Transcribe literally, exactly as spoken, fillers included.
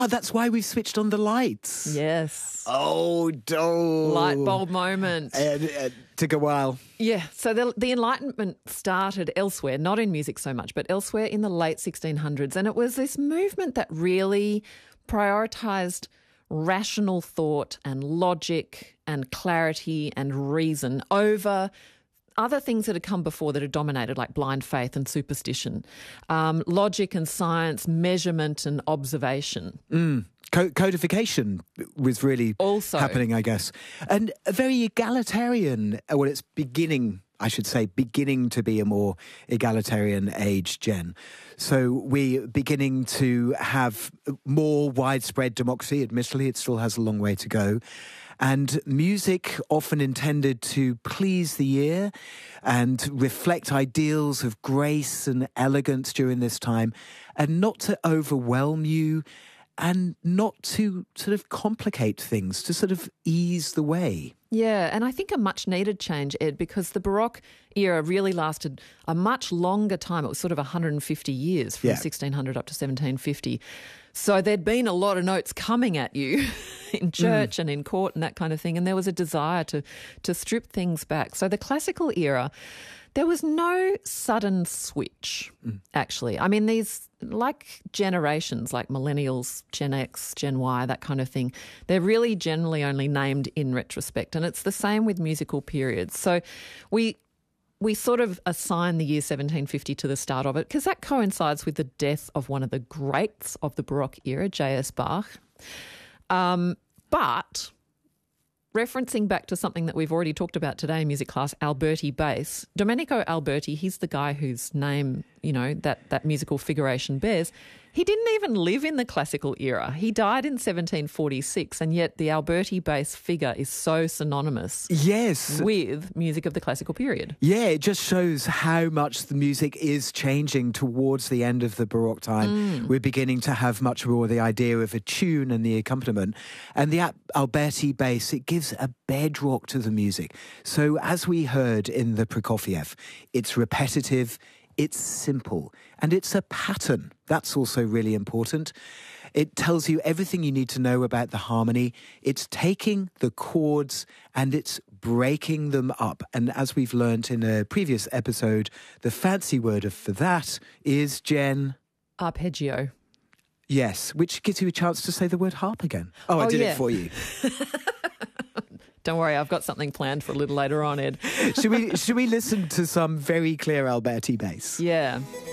Oh, that's why we've switched on the lights. Yes. Oh, do Light bulb moment. It, it took a while. Yeah, so the, the Enlightenment started elsewhere, not in music so much, but elsewhere in the late sixteen hundreds. And it was this movement that really prioritised rational thought and logic and clarity and reason over other things that had come before that had dominated, like blind faith and superstition, um, logic and science, measurement and observation. Mm. Co- codification was really also happening, I guess. And a very egalitarian, well, it's beginning, I should say, beginning to be a more egalitarian age, Jen. So we're beginning to have more widespread democracy. Admittedly, it still has a long way to go. And music often intended to please the ear and reflect ideals of grace and elegance during this time, and not to overwhelm you and not to sort of complicate things, to sort of ease the way. Yeah, and I think a much needed change, Ed, because the Baroque era really lasted a much longer time. It was sort of one hundred fifty years, from Yeah. sixteen hundred up to seventeen fifty. So there'd been a lot of notes coming at you in church mm. and in court and that kind of thing, and there was a desire to to strip things back. So the classical era, there was no sudden switch, mm. actually. I mean, these, like generations, like millennials, Gen X, Gen Y, that kind of thing, they're really generally only named in retrospect, and it's the same with musical periods. So we we sort of assign the year seventeen fifty to the start of it because that coincides with the death of one of the greats of the Baroque era, J S Bach. Um, but referencing back to something that we've already talked about today in music class, Alberti bass, Domenico Alberti, he's the guy whose name, you know, that, that musical figuration bears. He didn't even live in the classical era. He died in seventeen forty-six, and yet the Alberti bass figure is so synonymous yes. with music of the classical period. Yeah, it just shows how much the music is changing towards the end of the Baroque time. Mm. We're beginning to have much more the idea of a tune and the accompaniment. And the Alberti bass, it gives a bedrock to the music. So as we heard in the Prokofiev, it's repetitive, it's simple, and it's a pattern. That's also really important. It tells you everything you need to know about the harmony. It's taking the chords and it's breaking them up. And as we've learnt in a previous episode, the fancy word for that is, Jen? Arpeggio. Yes, which gives you a chance to say the word harp again. Oh, I oh, did yeah. it for you. Don't worry, I've got something planned for a little later on, Ed. should we should we listen to some very clear Alberti bass? Yeah.